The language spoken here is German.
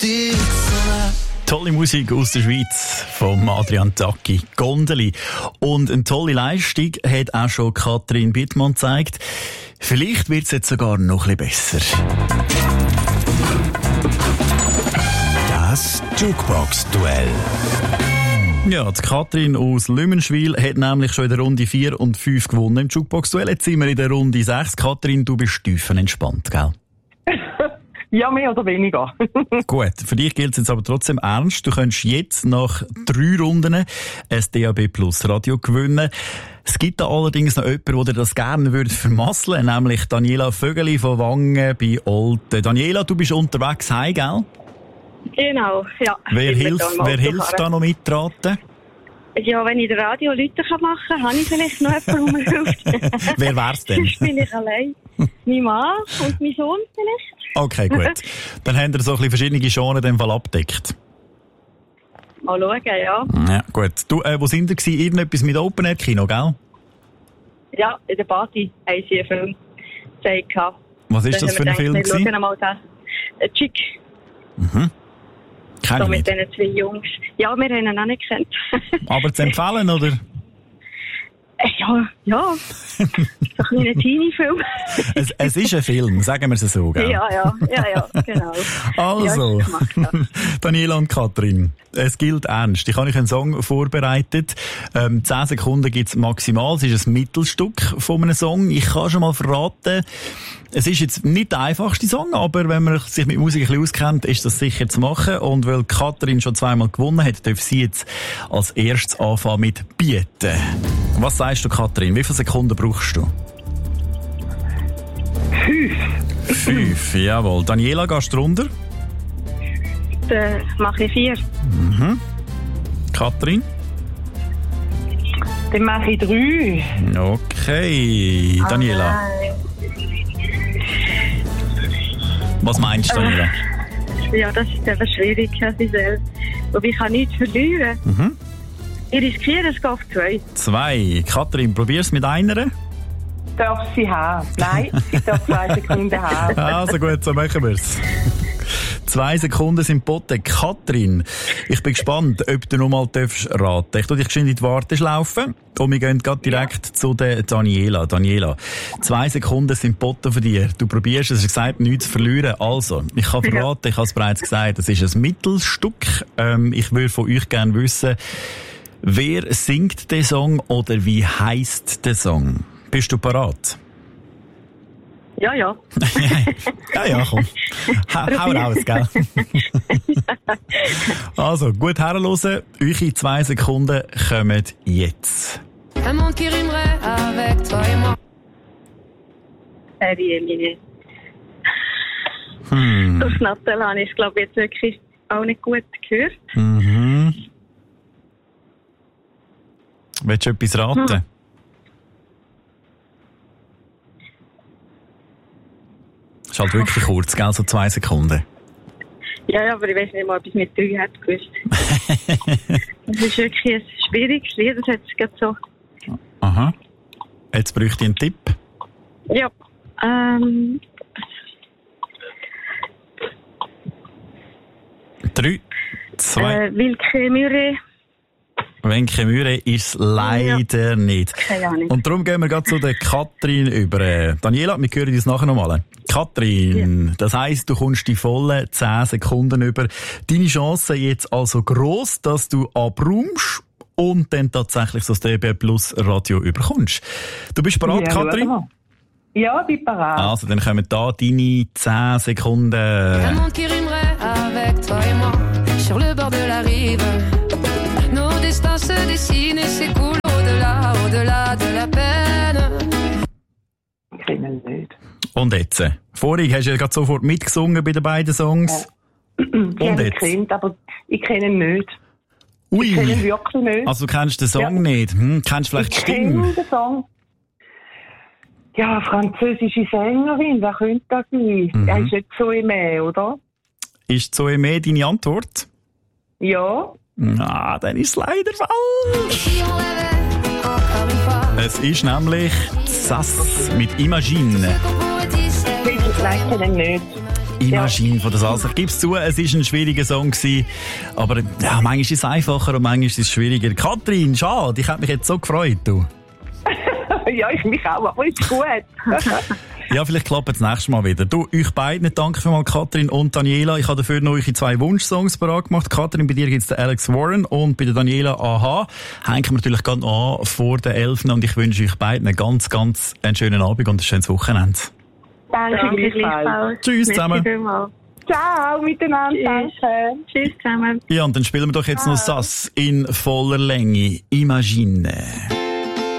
Tolle Musik aus der Schweiz von Adrian Zacchi, Gondeli. Und eine tolle Leistung hat auch schon Katrin Bittmann gezeigt. Vielleicht wird es jetzt sogar noch ein bisschen besser. Das Jukebox-Duell. Ja, die Katrin aus Lümenschwil hat nämlich schon in der Runde 4 und 5 gewonnen im Jukebox-Duell. Jetzt sind wir in der Runde 6. Katrin, du bist tiefenentspannt, gell? Ja, mehr oder weniger. Gut, für dich gilt es jetzt aber trotzdem ernst. Du könntest jetzt nach 3 Runden ein DAB Plus Radio gewinnen. Es gibt da allerdings noch jemanden, der das gerne würde vermasseln, nämlich Daniela Vögeli von Wangen bei Olten. Daniela, du bist unterwegs heim, gell? Genau, ja. Wer hilft da noch mitraten? Ja, wenn ich den Radio Leute machen kann, habe ich vielleicht noch jemanden, der mir hilft. Wer wär's denn? Sonst bin ich allein. Mein Mann und mein Sohn vielleicht. Okay, gut. Dann haben wir so ein bisschen verschiedene Genres in dem Fall abgedeckt. Mal schauen, ja. Ja, gut. Du, wo sind ihr gewesen? Irgendetwas mit Open-Air-Kino, gell? Ja, in der Party haben sie einen Film gezeigt. Was ist das für ein Film gewesen? Schauen wir mal das. Chick. Mhm. So mit diesen 2 Jungs. Ja, wir haben ihn auch nicht gekannt. Aber zu empfehlen, oder? Ja. So ein kleiner Teenie-Film. Es ist ein Film, sagen wir es so, gell? Ja, genau. Also, ja, Daniela und Katrin, es gilt ernst. Ich habe euch einen Song vorbereitet. 10 Sekunden gibt es maximal. Es ist ein Mittelstück von einem Song. Ich kann schon mal verraten, es ist jetzt nicht der einfachste Song, aber wenn man sich mit Musik ein bisschen auskennt, ist das sicher zu machen. Und weil Katrin schon 2-mal gewonnen hat, darf sie jetzt als erstes anfangen mit Bieten. Was sagst du, Katrin? Wie viele Sekunden brauchst du? 5, jawohl. Daniela, gehst du runter? Dann mache ich 4. Mhm. Katrin? Dann mache ich 3. Okay. Daniela? Was meinst du, Daniela? Ja, das ist eben schwierig. Aber ich kann nichts verlieren. Mhm. Ich riskiere, es geht auf 2. 2. Katrin, probier's mit einer? Darf sie haben? Nein, ich darf 2 Sekunden haben. Also gut, so machen wir's. 2 Sekunden sind geboten. Katrin, ich bin gespannt, ob du noch mal raten darfst. Ich tue dich geschwind in die Warteschlaufe und wir gehen gerade direkt zu der Daniela. Daniela, 2 Sekunden sind geboten für dich. Du probierst, es ist gesagt, nichts zu verlieren. Also, ich kann verraten, ich habe es bereits gesagt, es ist ein Mittelstück. Ich würde von euch gerne wissen, wer singt den Song oder wie heisst der Song? Bist du parat? Ja. ja, komm. Hau raus, gell? Also, gut herhören. Eure 2 Sekunden kommen jetzt. Un monde qui rimerait avec toi et moi. Emine. Das Nattel habe ich, glaube ich, jetzt wirklich auch nicht gut gehört. Mhm. Willst du etwas raten? Das ist halt wirklich kurz, gell? So 2 Sekunden. Ja, aber ich weiß nicht mal, ob ich es mit 3 hätte gewusst. Das ist wirklich ein schwieriges Lied, das hat es gerade so. Aha. Jetzt bräuchte ich einen Tipp. Ja. 3, 2. Wilke Müre. Wenke Müre ist es leider nicht. Keine Ahnung. Und darum gehen wir gerade zu der Katrin über. Daniela, wir hören uns nachher nochmal. Katrin, das heisst, du kommst die vollen 10 Sekunden über. Deine Chance jetzt also gross, dass du abräumst und dann tatsächlich so das DB Plus Radio überkommst. Du bist bereit, Katrin? Ja, ich bin bereit. Also, dann kommen da deine 10 Sekunden. Un monde qui rimerait avec toi et moi. Sur le bord de la rive. Nos destins se dessinent et s'écoulent au-delà de la peine. Ich kenne ihn nicht. Und jetzt? Vorhin hast du ja gerade sofort mitgesungen bei den beiden Songs. Ja. Und jetzt? Kennt, aber ich kenne ihn nicht. Ui. Ich kenne ihn wirklich nicht. Also du kennst den Song nicht? Kennst du vielleicht die Stimme? Ich kenne den Song. Ja, französische Sängerin, wer könnte das sein? Er ist nicht Zoé, oder? Ist Zoé deine Antwort? Ja. Na, dann ist es leider falsch. Es ist nämlich Sass mit Imagine. Nein, ich kenne ihn nicht. Imagine von der Salsa. Ich gebe es zu, es war ein schwieriger Song gewesen, aber ja, manchmal ist es einfacher und manchmal ist es schwieriger. Katrin, schade, ich hätte mich jetzt so gefreut, du. Ja, ich mich auch, aber ist gut. Ja, vielleicht klappt es nächstes Mal wieder. Du, euch beiden danke für mal, Katrin und Daniela. Ich habe dafür noch eure 2 Wunschsongs bereit gemacht. Katrin, bei dir gibt es den Alex Warren und bei der Daniela AHA. Hängen wir natürlich gerade an vor den 11. Und ich wünsche euch beiden einen ganz, ganz schönen Abend und ein schönes Wochenende. Danke gleichfalls. Tschüss zusammen. Ciao miteinander, danke. Tschüss zusammen. Ja, und dann spielen wir doch jetzt noch das in voller Länge. Imagine.